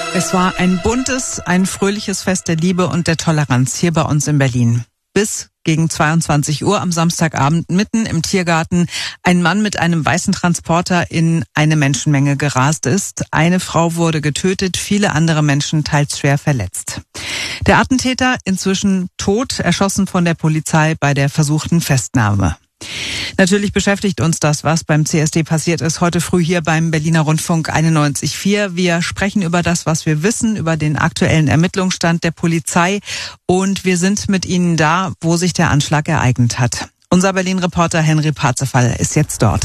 Es war ein buntes, ein fröhliches Fest der Liebe und der Toleranz hier bei uns in Berlin. Bis gegen 22 Uhr am Samstagabend mitten im Tiergarten ein Mann mit einem weißen Transporter in eine Menschenmenge gerast ist. Eine Frau wurde getötet, viele andere Menschen teils schwer verletzt. Der Attentäter inzwischen tot, erschossen von der Polizei bei der versuchten Festnahme. Natürlich beschäftigt uns das, was beim CSD passiert ist, heute früh hier beim Berliner Rundfunk 91.4. Wir sprechen über das, was wir wissen, über den aktuellen Ermittlungsstand der Polizei und wir sind mit Ihnen da, wo sich der Anschlag ereignet hat. Unser Berlin-Reporter Henry Parzefall ist jetzt dort.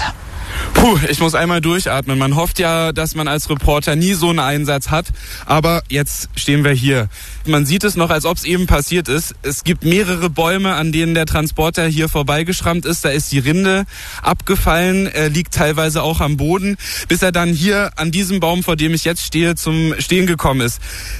Ich muss einmal durchatmen. Man hofft ja, dass man als Reporter nie so einen Einsatz hat, aber jetzt stehen wir hier. Man sieht es noch, als ob es eben passiert ist. Es gibt mehrere Bäume, an denen der Transporter hier vorbeigeschrammt ist. Da ist die Rinde abgefallen, liegt teilweise auch am Boden, bis er dann hier an diesem Baum, vor dem ich jetzt stehe, zum Stehen gekommen ist.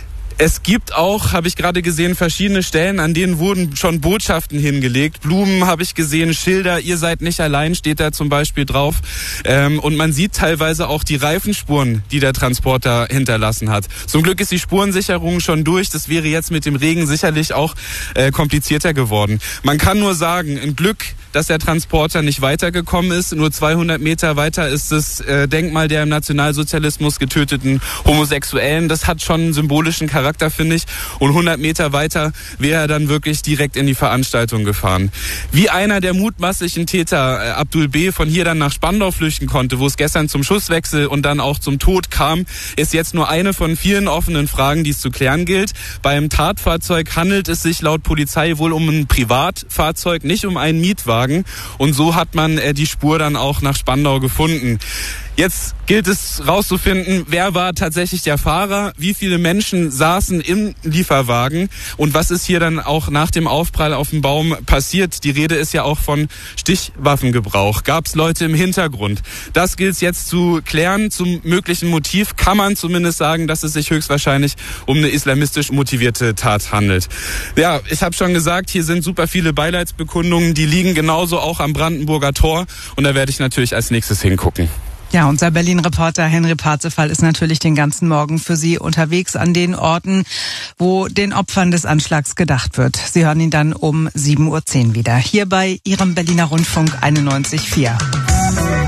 Es gibt auch, habe ich gerade gesehen, verschiedene Stellen, an denen wurden schon Botschaften hingelegt. Blumen habe ich gesehen, Schilder, ihr seid nicht allein, steht da zum Beispiel drauf. Und man sieht teilweise auch die Reifenspuren, die der Transporter hinterlassen hat. Zum Glück ist die Spurensicherung schon durch. Das wäre jetzt mit dem Regen sicherlich auch komplizierter geworden. Man kann nur sagen, ein Glück, dass der Transporter nicht weitergekommen ist. Nur 200 Meter weiter ist das Denkmal der im Nationalsozialismus getöteten Homosexuellen. Das hat schon einen symbolischen Charakter, finde ich. Und 100 Meter weiter wäre er dann wirklich direkt in die Veranstaltung gefahren. Wie einer der mutmaßlichen Täter, Abdul B., von hier dann nach Spandau flüchten konnte, wo es gestern zum Schusswechsel und dann auch zum Tod kam, ist jetzt nur eine von vielen offenen Fragen, die es zu klären gilt. Beim Tatfahrzeug handelt es sich laut Polizei wohl um ein Privatfahrzeug, nicht um einen Mietwagen. Und so hat man die Spur dann auch nach Spandau gefunden. Jetzt gilt es rauszufinden, wer war tatsächlich der Fahrer, wie viele Menschen saßen im Lieferwagen und was ist hier dann auch nach dem Aufprall auf dem Baum passiert. Die Rede ist ja auch von Stichwaffengebrauch. Gab es Leute im Hintergrund? Das gilt es jetzt zu klären. Zum möglichen Motiv kann man zumindest sagen, dass es sich höchstwahrscheinlich um eine islamistisch motivierte Tat handelt. Ja, ich habe schon gesagt, hier sind super viele Beileidsbekundungen, die liegen genauso auch am Brandenburger Tor und da werde ich natürlich als nächstes hingucken. Ja, unser Berlin-Reporter Henry Parzefall ist natürlich den ganzen Morgen für Sie unterwegs an den Orten, wo den Opfern des Anschlags gedacht wird. Sie hören ihn dann um 7:10 Uhr wieder, hier bei Ihrem Berliner Rundfunk 91.4.